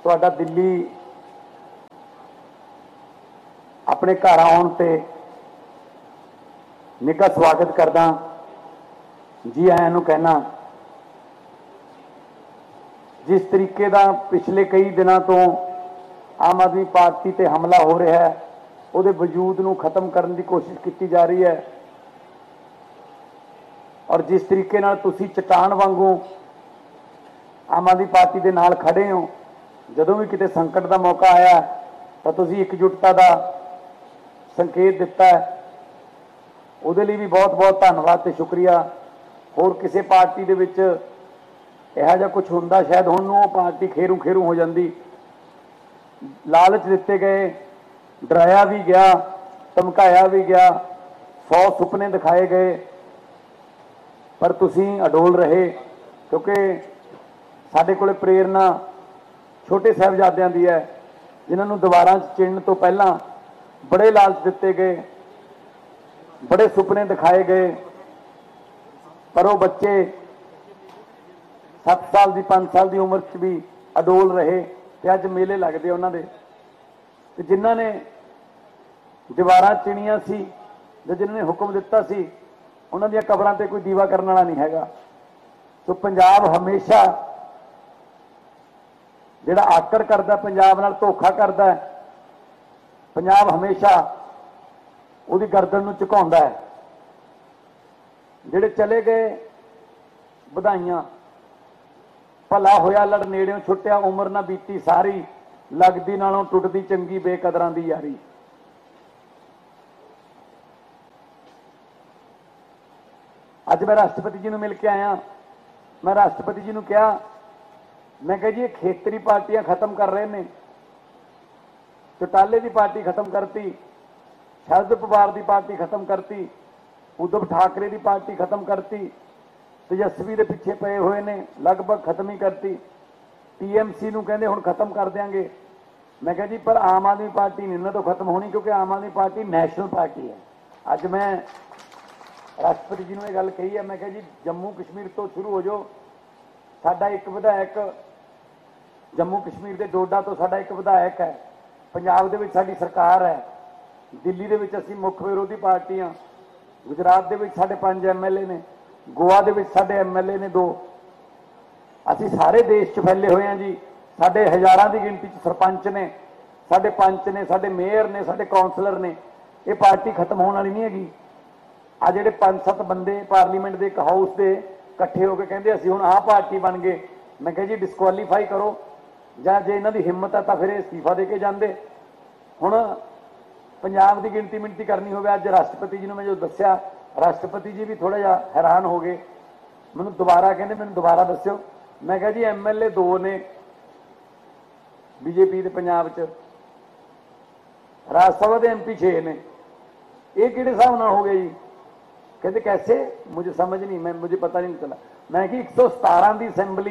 ਤੁਹਾਡਾ ਦਿੱਲੀ अपने घर आने ते निघा स्वागत करदा, जी आयां नूं कहना। जिस तरीके का पिछले कई दिनों तो आम आदमी पार्टी ते हमला हो रहा है, उहदे वजूद नूं खत्म करने की कोशिश की जा रही है और जिस तरीके नाल तुसीं चट्टान वांगू आम आदमी पार्टी के नाल खड़े हो, जदों भी किते संकट का मौका आया तो तुसीं एकजुटता का संकेत दिता है। उहदे लई भी बहुत बहुत धन्नवाद ते शुक्रिया। होर किसी पार्टी दे विच इहो जिहा कुछ हुंदा शायद हुण नूं पार्टी खेरू खेरू हो जाती। लालच दिते गए, डराया भी गया, धमकाया भी गया, 100 सुपने दिखाए गए, पर तुसीं अडोल रहे क्योंकि साडे कोले प्रेरणा छोटे साहिबजादियां दी है, जिन्हां नूं दीवारां 'च चिणन तो पहलां बड़े लालच दिते गए, बड़े सुपने दिखाए गए, पर वो बच्चे 7 साल की 5 साल की उम्र च भी अडोल रहे ते अज मेले लगते उन्होंने ते जिन्हां ने दीवारां चिणियां सी ते जिन्हां ने हुक्म दिता सी उन्हां दीयां कबरां ते कोई दीवा करने वाला नहीं हैगा। तो पंजाब हमेशा जिहड़ा आकड़ करदा, पंजाब नाल धोखा करदा, पंजाब हमेशा उहदी गर्दन नूं झुकाउंदा है। जिहड़े चले गए बधाइयां, भला होया लड़ नेड़ियों छुट्टिया, उम्र ना बीती सारी, लगदी नालों टुटदी चंगी बेकदरां दी यारी। अज मैं राष्ट्रपति जी नूं मिल के आया। मैं राष्ट्रपति जी नूं कहा, मैं कहा जी ये खेतरी पार्टियां खत्म कर रहे हैं, चौटाले की पार्टी खत्म करती, शरद पवार की पार्टी खत्म करती, उद्धव ठाकरे की पार्टी खत्म करती, तेजस्वी के पिछे पे हुए ने लगभग खत्म ही करती, टीएमसी नूं कहंदे हुण खत्म कर देंगे। मैं कहा जी पर आम आदमी पार्टी नहीं इन्हां तो खत्म होनी, क्योंकि आम आदमी पार्टी नैशनल पार्टी है। अज मैं राष्ट्रपति जी ने यह गल कही है, मैं कहा जी जम्मू कश्मीर तो शुरू हो जाओ। साडा एक विधायक जम्मू कश्मीर के डोडा तो साडा एक विधायक है, पंजाब दे विच साडी सरकार है, दिल्ली दे विच असीं मुख विरोधी पार्टी हाँ, गुजरात दे विच साडे 5 MLA ने, गोवा दे विच साडे MLA ने 2। असीं सारे देश च फैले हुए हैं जी। साडे हज़ारां की गिनती च सरपंच ने, साडे पंच ने, साडे मेयर ने, साडे कौंसलर ने। ये पार्टी खत्म होने वाली नहीं हैगी। आ जिहड़े 5-7 बंदे पार्लीमेंट के एक हाउस के इकट्ठे होकर कहते असीं हुण आह पार्टी बन गए, मैं कहा जी डिस्कुआलीफाई करो, ਜਾਂ ਜੇ ਇਹਨਾਂ ਦੀ ਹਿੰਮਤ ਹੈ ਤਾਂ ਫਿਰ ਇਹ ਅਸਤੀਫਾ ਦੇ ਕੇ ਜਾਂਦੇ। ਹੁਣ ਪੰਜਾਬ ਦੀ ਗਿਣਤੀ ਮਿਣਤੀ ਕਰਨੀ ਹੋਵੇ, ਅੱਜ ਰਾਸ਼ਟਰਪਤੀ ਜੀ ਨੂੰ ਮੈਂ ਜੋ ਦੱਸਿਆ, ਰਾਸ਼ਟਰਪਤੀ ਜੀ ਵੀ ਥੋੜਾ ਜਿਹਾ ਹੈਰਾਨ ਹੋ ਗਏ। ਮੈਨੂੰ ਦੁਬਾਰਾ ਕਹਿੰਦੇ ਮੈਨੂੰ ਦੁਬਾਰਾ ਦੱਸਿਓ। ਮੈਂ ਕਿਹਾ ਜੀ MLA 2 ਨੇ BJP ਦੇ ਪੰਜਾਬ 'ਚ, ਰਾਜ ਸਭਾ ਦੇ MP 6 ਨੇ, ਇਹ ਕਿਹੜੇ ਹਿਸਾਬ ਨਾਲ ਹੋ गए जी? कहते कैसे, मुझे समझ नहीं, मुझे पता नहीं चला। मैं कि 117 की असैंबली